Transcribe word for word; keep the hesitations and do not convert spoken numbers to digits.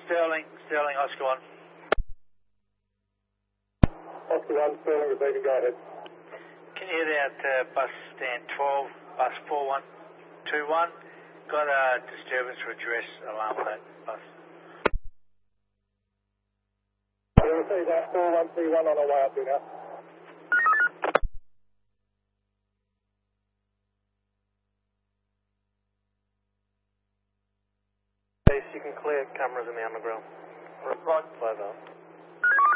Sterling, Sterling, Oscar one. Oscar one, Sterling, receiving, go ahead. Can you hear out uh, bus stand twelve, bus four one two one? Got a disturbance for address alarm on that bus. You receive that, four one three one on our way up here now. You can clear cameras in the underground. Right. Further.